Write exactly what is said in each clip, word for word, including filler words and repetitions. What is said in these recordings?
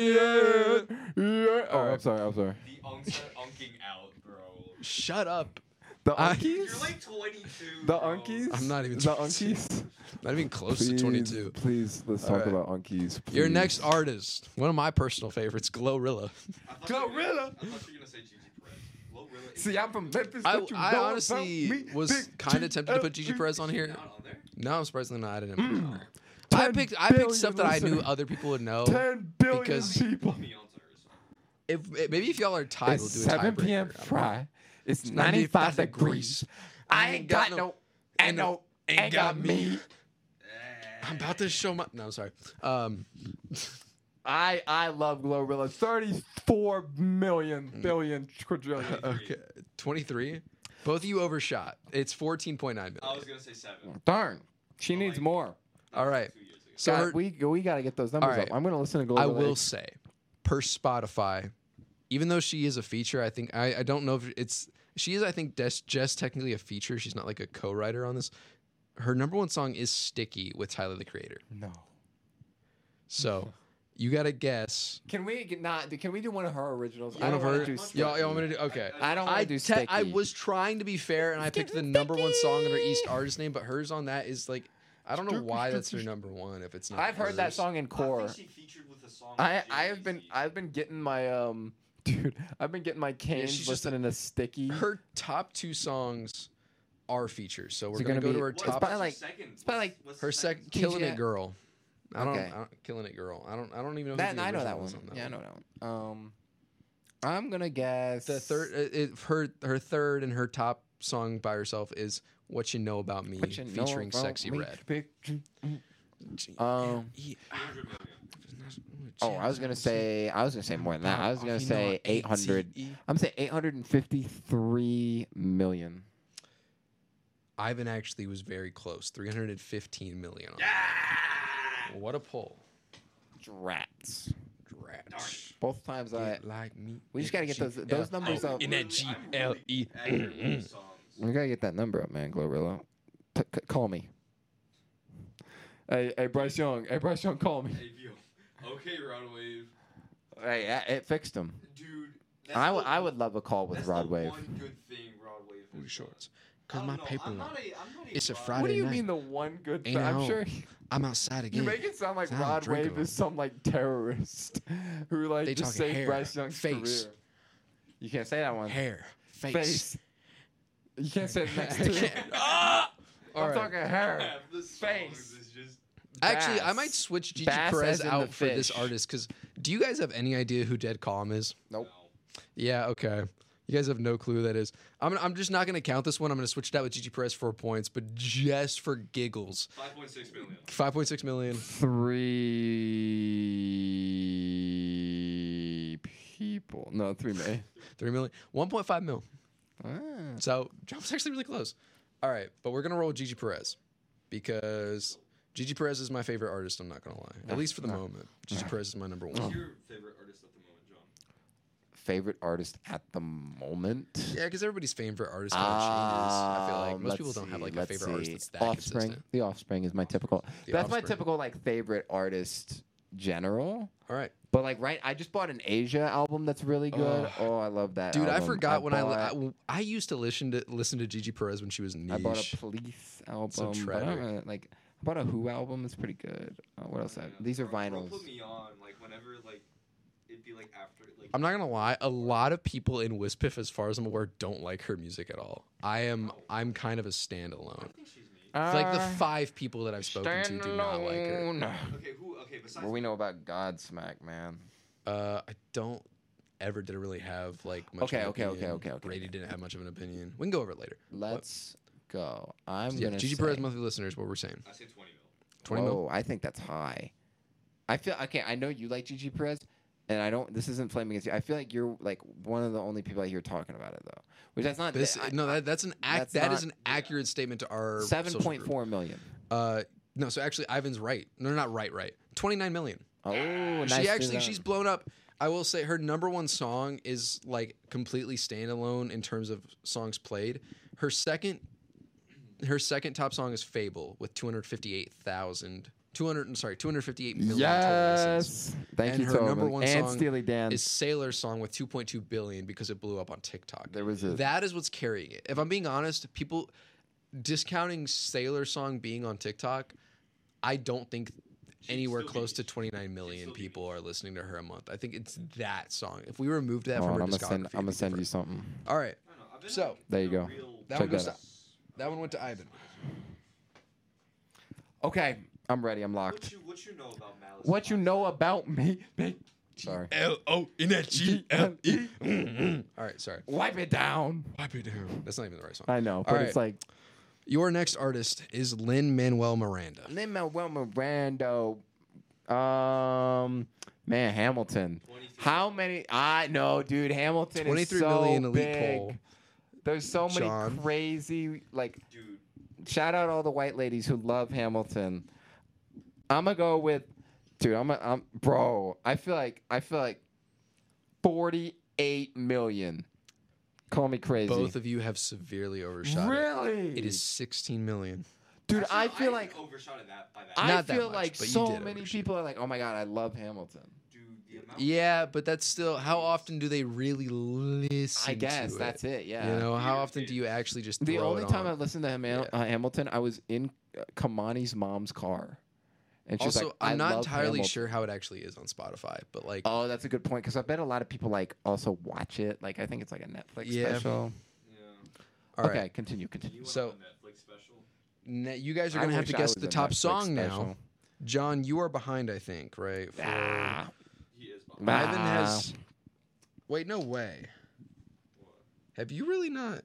yeah, yeah. Oh, right. I'm sorry. I'm sorry. The unks are unking out, bro. Shut up. The I- Unkies. You're like twenty-two. The bro. Unkies. I'm not even the twenty-two. Unkies. Not even close Please, to twenty-two. Please, let's All talk right. about Unkies. Your please. next artist, one of my personal favorites, Glorilla. I thought you were gonna- Glorilla. I thought you were gonna say Gigi Perez. Glorilla is See, I'm from Memphis. I, what you I know honestly about me? was Big kind of G tempted to put L Gigi Perez on here. not on there. No, surprisingly not. I didn't. Put it on there. ten I picked I picked billion stuff that I knew listeners. other people would know. Ten billion because- people. Put me on Cyrus. If, if- maybe if y'all are tied, It's we'll do a seven tiebreaker. p.m. I don't know. Fry. It's It's ninety-five degrees. I ain't got no, ain't no, ain't got me. I'm about to show my. No, sorry. Um, I I love Glorilla. Thirty-four million billion quadrillion. okay, twenty-three. Both of you overshot. It's fourteen point nine I million. was gonna say seven. Darn, she needs like- more. All right. Two years ago. So God, her, we we gotta get those numbers All right. up. I'm gonna listen to Glorilla. I will say, per Spotify, even though she is a feature, I think I, I don't know if it's she is. I think just just technically a feature. She's not like a co-writer on this. Her number one song is "Sticky" with Tyler the Creator. No. So you gotta guess Can we get not? Can we do one of her originals? one I of don't wanna her. do Y'all, Sticky. y'all want me to do? Okay. I don't I, want to do te- Sticky. I was trying to be fair, and I picked the number one song in her East artist name, but hers on that is like I don't know Sticky, why that's her sticky. number one if it's not. I've heard that hers. song in I core. think she featured with a song. I with I have been Jay-Z. I've been getting my um dude I've been getting my canes she's just a- listening to Sticky. Her top two songs are features, so we're it gonna, gonna go be- to her it's top. probably What's like- her second? it's probably like What's Her the second, K G "Killing F. It Girl." I don't, Okay. I don't, "Killing It Girl." I don't, I don't even know. Who That the I know that original one. is on that Yeah, I one. know that one. Um, I'm gonna guess The third, uh, it, her her third and her top song by herself is "What You Know About Me," What you know featuring about Sexy me, Red. big- Um. Yeah. two hundred million. Oh, I was gonna say I was gonna say more than that. I was gonna You know say what? eight hundred. A T E. I'm saying eight hundred and fifty-three million. Ivan actually was very close. three hundred fifteen million. On Yeah. that. What a pull. Drats. Drats. Both times I. Get like me. We just gotta get those- G L. those numbers I'm up. In that G L E. really accurate with songs. We gotta get that number up, man. Glorilla. T- c- call me. Hey, hey, Bryce Young. Hey, Bryce Young, call me. Hey, Vio. Okay, Rod Wave. Hey, uh, it fixed him. Dude. that's I, the- w- I would love a call with that's Rod the Wave. one good thing Rod Wave has Booty done. shorts. I Cause don't my know, paper I'm long. not a, I'm not a It's a Rod- Friday What do you night. mean the one good Ain't thing? I'm at sure home. I'm outside you again. make it sound like Sound Rod drinking Wave is some like terrorist who like They just talking saved hair, Bryce Young's face. career. You can't say that one. Hair, face. Face. You can't say it next I to. can't. Ah! I'm All right. talking hair. Half the songs Face. is just Actually, I Bass. might switch Gigi Bass Perez as in out the for this fish. artist because do you guys have any idea who Dead Calm is? Nope. Yeah, okay. You guys have no clue who that is. I'm, I'm just not going to count this one. I'm going to switch it out with Gigi Perez four points, but just for giggles. five point six million. five point six million. Three people. No, three million. three million. one point five mil. Ah. So, John's actually really close. All right, but we're going to roll with Gigi Perez because Gigi Perez is my favorite artist, I'm not going to lie. At least for the moment. Gigi Perez is my number What's one. your favorite artist at the moment, John? Favorite artist at the moment? Yeah, because everybody's favorite artist kind of changes. I feel like Um, most people let's don't have see, like a let's favorite artist see. that's that Offspring. consistent. The Offspring is my typical. The that's my Offspring. typical like favorite artist general. All right. But like right, I just bought an Asia album that's really good. Ugh. Oh, I love that. Dude, I album. forgot when I, bought, li- I I used to listen to listen to Gigi Perez when she was niche. I bought a Police album. So but I tragic. don't really- like I bought a Who album. It's pretty good. Uh, what else? I, these are Bro- bro vinyls. put me on like whenever like it'd be like after like. I'm not gonna lie, a lot of people in Wispiff, as far as I'm aware, don't like her music at all. I am I'm kind of a standalone. I think she's me. Like the Uh, five people that I've spoken to do not like her. Standalone. Okay, who? Okay, besides. Well, we know about Godsmack, man. Uh, I don't ever didn't really have like much. Okay, of an okay, okay, opinion. okay, okay, Brady okay. didn't have much of an opinion. We can go over it later. Let's go. I'm Yeah, gonna Gigi say, Perez monthly listeners. What we're saying? I say twenty mil. twenty mil. Oh, I think that's high. I feel okay. I know you like Gigi Perez, and I don't. This isn't flaming against you. I feel like you're like one of the only people I hear talking about it though. Which that's not. This I- no, that, that's an ac- that's that is not- an accurate statement to our Seven social point group. four million. Uh, no, so actually, Ivan's right. No, not right. Right. Twenty nine million. Oh, nice she to actually them. she's blown up. I will say her number one song is like completely standalone in terms of songs played. Her second, her second top song is "Fable" with two hundred fifty eight thousand two hundred. Sorry, two hundred fifty-eight million total listens. Yes. Thank And you, her Tobin. number one and song Steely Dan. Is Sailor's song with two point two billion because it blew up on TikTok. There was a That is what's carrying it. If I'm being honest, people discounting Sailor song being on TikTok, I don't think She'd anywhere still close be- to twenty-nine million still be people niche. are listening to her a month. I think it's that song. If we removed that Hold from on, her I'm gonna discography, send. I'm it'd gonna be send you different. something. All right, I don't know. I've been, So, like, there you in a go. real- that Check one goes that to, that one went to Ivan. Okay, I'm ready. I'm What locked. you what you know about Malice? What you know about me? Big- Sorry. L O N H G L E. All right, sorry. Wipe it down. Wipe it down. That's not even the right song. I know, but All it's like Your next artist is Lin Manuel Miranda. Lin Manuel Miranda. Um, man, Hamilton. twenty-three. How many? I know, dude. Hamilton is twenty-three so million elite big. poll. There's so many John. crazy like. Dude, Shout out all the white ladies who love Hamilton. I'm gonna go with, dude. I'm, a, I'm, bro. I feel like I feel like forty-eight million. Call me crazy. Both of you have severely overshot it. really? It is sixteen million. dude. actually, I no, feel like overshot it that by that. I Not that feel much, like but you so did many overshoot. people are like, oh my god, I love Hamilton. Dude, the amount. Yeah, but that's still. How often do they really listen? I guess to that's it. it. Yeah. You know, how Weird, often do dude. you actually just the throw only it time I on? listened to Ham- Yeah. uh, Hamilton, I was in uh, Kamani's mom's car, and she's Also, like, I'm I not love entirely Hamilton. sure how it actually is on Spotify, but like, Oh, that's a good point because I bet a lot of people like also watch it. Like I think it's like a Netflix Yeah. special. Yeah. all right, Okay, continue, continue. You went So- on a Netflix special. Ne- you guys are I gonna have wish to I guess was the a top Netflix song now. special. John, you are behind, I think, right? For Ah, He is behind. Nah. Ivan has. Wait, no way. What? Have you really not?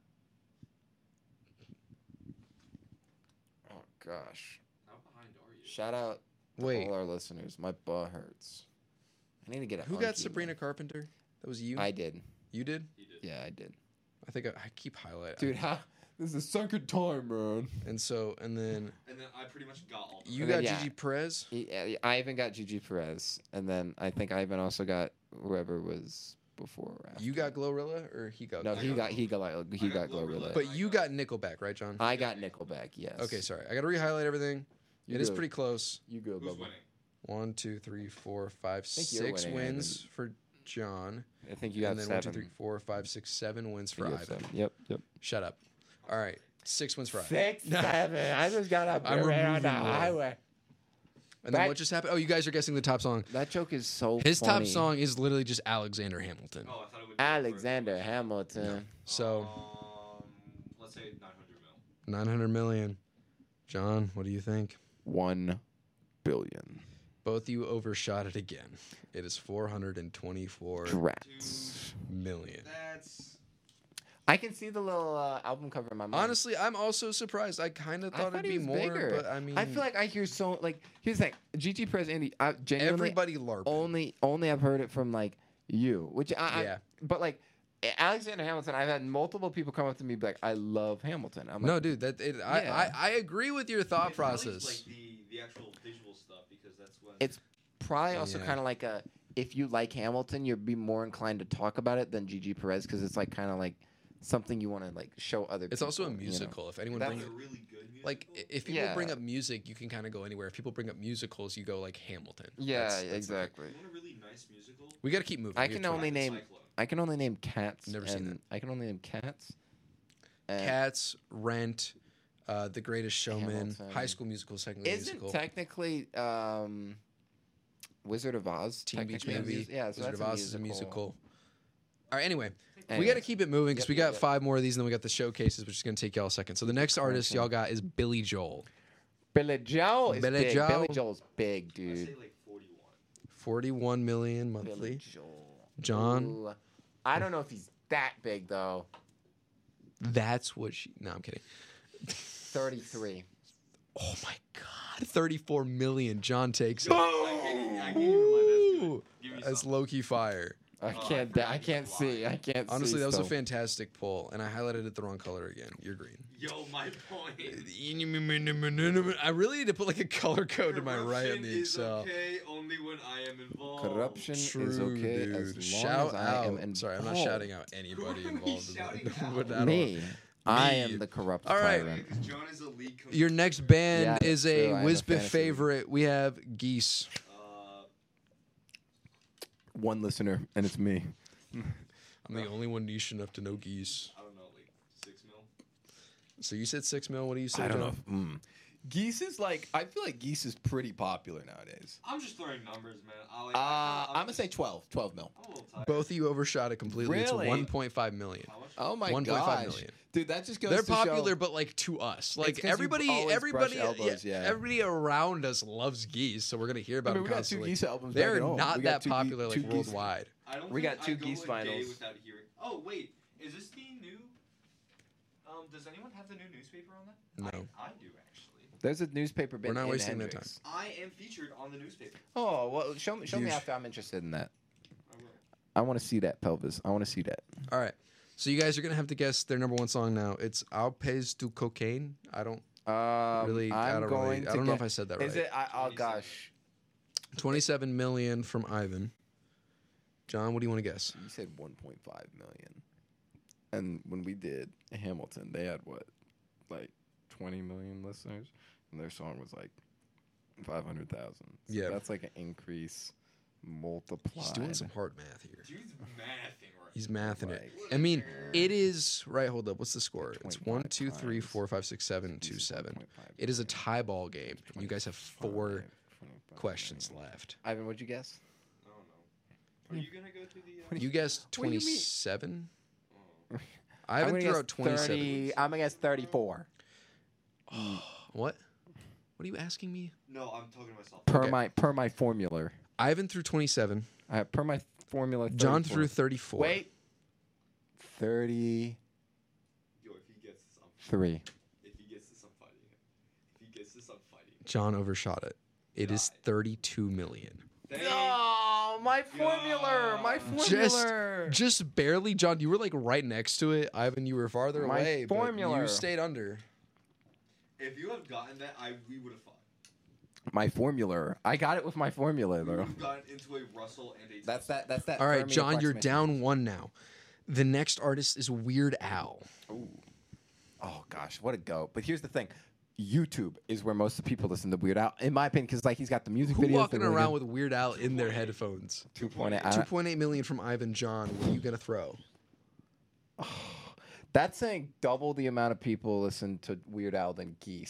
oh gosh! How behind are you? Shout out to Wait, all our listeners. My butt hurts. I need to get a. who got hunky, Sabrina man. Carpenter? That was you. I did. You did. He did. Yeah, I did. I think I, I keep highlighting. Dude, how? This is the second time, man. And so, and then And then I pretty much got all. of you And then, got yeah. Gigi Perez. Yeah, I even got Gigi Perez, and then I think I even also got whoever was before. Or after. You got Glorilla, or he got? No, I he got got he got like he I got got Glorilla. Glorilla. But you got Nickelback, right, John? I got Nickelback. Yes. Okay, sorry. I got to re-highlight everything. You It is go. pretty close. You go, Who's Bubba. winning? One, two, three, four, five, think you're six winning, wins for John. I think you have and then seven. one, two, three, four, five, six, seven wins I for think you have Ivan. seven. Yep. Yep. Shut up. All right, six wins for Ivan. Six, seven. I just got up I'm right on removing the one. highway. And then That- what just happened? Oh, you guys are guessing the top song. That joke is so. His top funny. song is literally just Alexander Hamilton. Oh, I thought it would. Be Alexander Hamilton. So Um, let's say nine hundred mil. nine hundred million. John, what do you think? One billion. Both you overshot it again. It is four hundred twenty-four Drats. million. That's. I can see the little uh, album cover in my mind. Honestly, I'm also surprised. I kind of I thought, thought it'd he be was more, bigger. but I mean, I feel like I hear so like here's the thing. Gigi Perez, Andy. I genuinely everybody LARPing. only only I've heard it from like you, which I, Yeah. I but like Alexander Hamilton. I've had multiple people come up to me and be like, I love Hamilton. I'm like, No, dude, that it, I, Yeah. I I agree with your thought It's probably, process. Like the the actual visual stuff because that's when. It's probably also Yeah. kind of like a if you like Hamilton, you'd be more inclined to talk about it than Gigi Perez because it's like kind of like something you want to like show other. It's also a people, you know? musical. If anyone That's brings a really good musical. like i- if people Yeah. bring up music, you can kind of go anywhere. If people bring up musicals, you go like Hamilton. Yeah, That's- that's like- exactly. You want a really nice musical? we got to keep moving. I We have can twenty only minutes. name- Cyclone. I can only name Cats. Never seen and that. I can only name Cats. and Cats, Rent, uh, The Greatest Showman, Hamilton. High School Musical, is technically a Isn't musical. technically um, Wizard of Oz Teen Beach technically a Movie. mus- Yeah, so Wizard that's of a Oz is a musical. musical. All right. Anyway, we Anyway. got to keep it moving because Yep, we yep, got yep. five more of these, and then we got the showcases, which is going to take y'all a second. So the next artist Okay. y'all got is Billy Joel. Billy Joel is Billy big. Joel. Billy Joel's big, I dude. say like forty-one. forty-one million Billy monthly. Joel. John? Ooh. I don't know if he's that big though. That's what she. No, I'm kidding. thirty-three. Oh my God, thirty-four million. John takes it. I can't, I can't even lie. That's good. Give me That's some. low key fire. I I can't. forgot I you can't were see. lying. I can't. Honestly, see that was a still. fantastic pull, and I highlighted it the wrong color again. You're green. Yo, my point. I really need to put like a color code to my right on Corruption the is Excel. okay only when I am involved. Corruption True, is okay dude. as long Shout as I out. am involved. Sorry, I'm not shouting out anybody Who are we involved. in shouting that. out? But I don't- Me. I Me. am the corrupt All right. tyrant. Because John is a league. Com- Your next band Yeah, is that's a true. I have a Wisbit fantasy league. favorite. We have Geese. uh, One listener, and it's me. I'm the only one niche enough to know Geese. I don't know, like six mil. So you said six mil. What do you say, I don't John? know. Mm. Geese is like I feel like Geese is pretty popular nowadays. I'm just throwing numbers, man. I like, Uh, I, I'm gonna say twelve, twelve mil. I'm a little tired. Both of you overshot it completely. Really? It's one point five million. How much? Oh my one point five gosh, million. dude, that just goes. They're to popular, show, but like to us, 'cause like you everybody, always everybody, brush elbows, yeah, yeah. everybody around us loves Geese, so we're gonna hear about I mean, them we got two constantly. Geese albums. They're back at home. not We got that two Ge- popular two like Geese- worldwide. I don't We think got two I go Geese a day vinyls. without hearing. Oh wait, is this the new? Um, does anyone have the new newspaper on that? No. I, I do actually. There's a newspaper band. We're not in wasting their Hendrix. I am featured on the newspaper. Oh well, show me, show me Huge. after. I'm interested in that. I will. I want to see that pelvis. I want to see that. All right, so you guys are gonna have to guess their number one song now. It's "I'll Pays to Cocaine." I don't Um, really, I'm I don't going really, to I don't know get- if I said that Is right. it? I, oh twenty-seven. gosh, Twenty-seven million from Ivan. John, what do you want to guess? you said one point five million, and when we did Hamilton, they had what, like twenty million listeners, and their song was like five hundred thousand. So Yeah. that's like an increase multiplied. He's doing some hard math here. Dude's mathing right. He's mathing it. Like, I mean, it is right. Hold up. What's the score? It's twenty-five one, two, three, times. four, five, six, seven, two, This is seven. one point five It is a million. tie ball game. and You guys have four twenty-five, twenty-five questions million. left. Ivan, what'd you guess? I don't know. Are you gonna go to the? Uh, You guessed What do you mean? twenty-seven. oh. I haven't I'm threw gonna out guess twenty-seven. thirty. I'm gonna guess thirty-four. What? What are you asking me? No, I'm talking to myself. Per Okay. my per my formula. Ivan threw twenty-seven. Uh, per my formula. John thirty-four. threw thirty-four. Wait. Thirty-three. Yo, if he gets this, I'm. If he gets this, I'm fighting him. If he gets this, I'm fighting him. John overshot it. It is God. thirty-two million. Dang. Oh, my formula. My Just, formula. just barely, John. You were like right next to it. Ivan, you were farther My away. But formula. you stayed under. If you had gotten that, I we would have fought. My formula. I got it with my formula, We though. would have gotten into a Russell and a. That's that. That's that. All right, Fermi John, you're approximation. down one now. The next artist is Weird Al. Ooh. Oh gosh, what a go! But here's the thing. YouTube is where most of the people listen to Weird Al, in my opinion, because like he's got the music Who videos. walking around with Weird Al in their point eight. headphones? two point eight. Two point eight million from Ivan. John, what are you gonna throw? That's saying double the amount of people listen to Weird Al than Geese.